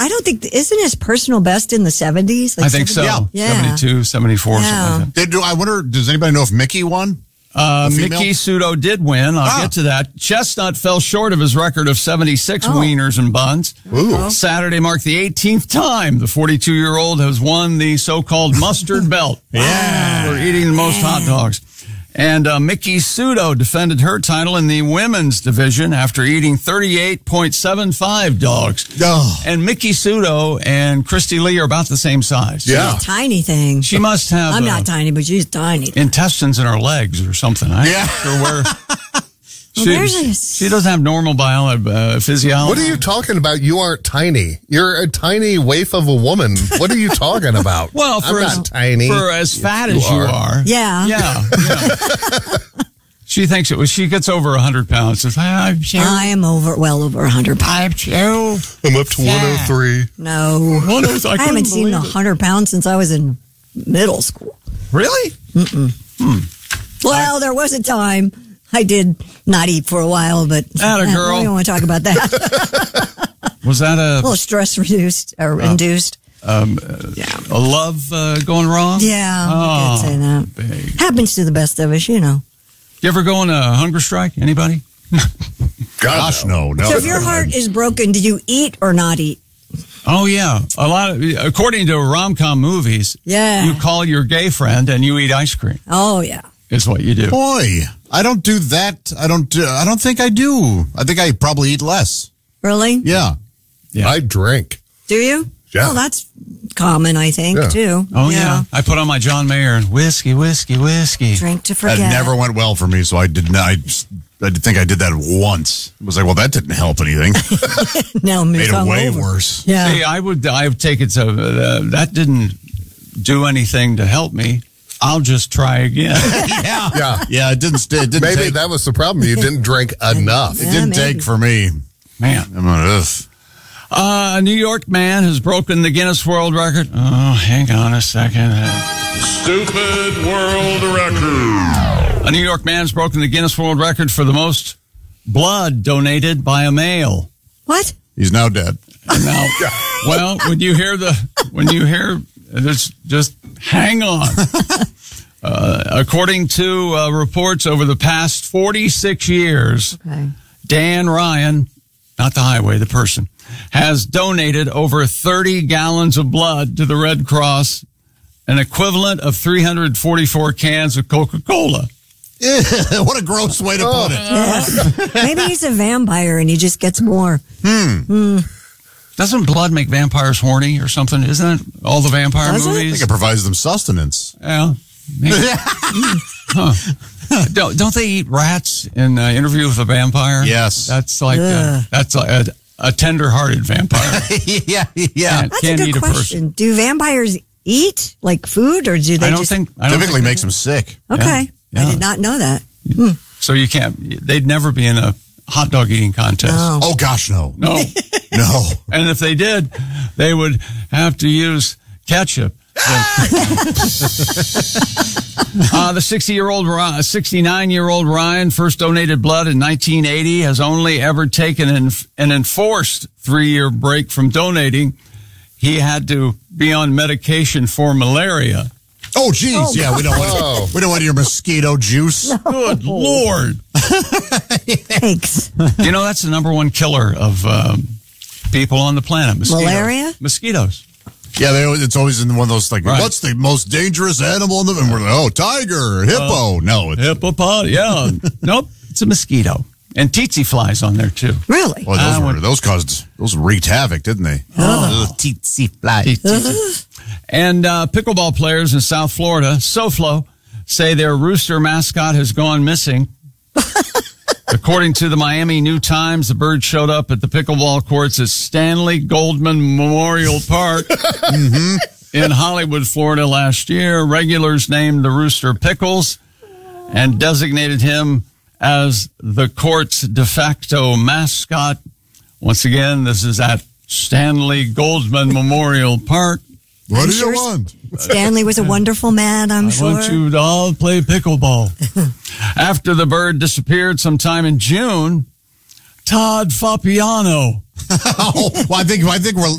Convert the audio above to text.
don't think, isn't his personal best in the 70s? Like I think 70? so. Yeah. 72, 74, something like that. I wonder, does anybody know if Mickey won? Mickey Sudo did win. I'll get to that. Chestnut fell short of his record of 76 wieners and buns. Ooh. Saturday marked the 18th time the 42-year-old has won the so-called mustard belt. For eating the most hot dogs. And Mickey Sudo defended her title in the women's division after eating 38.75 dogs. Oh. And Mickey Sudo and Christy Lee are about the same size. Yeah. Tiny thing. She must have I'm not tiny, but she's tiny. intestines in her legs or something. I'm not sure where. She doesn't have normal physiology. What are you talking about? You aren't tiny. You're a tiny waif of a woman. What are you talking about? Well, I'm not tiny. For as fat as you are. Yeah. Yeah. She thinks she gets over 100 pounds. Says, I am well over 100 pounds. I'm up to 103. No. I haven't seen 100 pounds since I was in middle school. Really? Well, there was a time I did not eat for a while, but Atta girl. we don't want to talk about that. Was that a little stress reduced or induced? A love going wrong? Yeah, I could say that. Big. Happens to the best of us, you know. You ever go on a hunger strike? Anybody? Gosh, no. So if your heart is broken, do you eat or not eat? Oh, yeah. According to rom-com movies, you call your gay friend and you eat ice cream. Oh, yeah. Is what you do. Boy, I don't do that. I don't think I do. I think I probably eat less. Really? Yeah. I drink. Do you? Yeah. Well, that's common, I think, too. Oh, yeah. I put on my John Mayer and whiskey. Drink to forget. That never went well for me, so I did not. I think I did that once. It was like, well, that didn't help anything. No, made it way worse. Yeah. See, I would take it so that didn't do anything to help me. I'll just try again. Yeah. It didn't. Maybe take, that was the problem. You didn't drink enough. It didn't take for me, man. A New York man has broken the Guinness World Record. Oh, hang on a second. Stupid world record. A New York man's broken the Guinness World Record for the most blood donated by a male. What? He's now dead. Now, well, when you hear this, just hang on. According to reports over the past 46 years, Dan Ryan, not the highway, the person, has donated over 30 gallons of blood to the Red Cross, an equivalent of 344 cans of Coca-Cola. What a gross way to put it. Maybe he's a vampire and he just gets more. Doesn't blood make vampires horny or something? Isn't it all the vampire Does it? movies? I think it provides them sustenance. Yeah. Don't they eat rats in Interview with a Vampire? Yes. That's like a tender-hearted vampire. Yeah. That's Can't a eat good a person. question. Do vampires eat like food, or do they I don't just... think Typically makes them sick. Okay. Yeah. I did not know that. So you can't. They'd never be in a hot dog eating contest. No. Oh gosh, no. No. No. And if they did, they would have to use ketchup. The 69-year-old Ryan first donated blood in 1980, has only ever taken an enforced 3-year break from donating. He had to be on medication for malaria. Oh, geez. Yeah, we don't want your mosquito juice. Good Lord. Thanks. You know, that's the number one killer of people on the planet. Mosquitoes. Malaria? Mosquitoes. Yeah, it's always in one of those, like, Right. what's the most dangerous animal in the... And we're like, tiger, hippo. No, it's... Hippopot. Yeah. Nope. It's a mosquito. And tsetse flies on there, too. Really? Boy, those wreaked havoc, didn't they? Tsetse flies. And pickleball players in South Florida, SoFlo, say their rooster mascot has gone missing. According to the Miami New Times, the bird showed up at the pickleball courts at Stanley Goldman Memorial Park in Hollywood, Florida last year. Regulars named the rooster Pickles and designated him as the court's de facto mascot. Once again, this is at Stanley Goldman Memorial Park. What do you want? Stanley was a wonderful man, I'm sure. I want you to all play pickleball. After the bird disappeared sometime in June, Todd Fapiano. Well, I think we're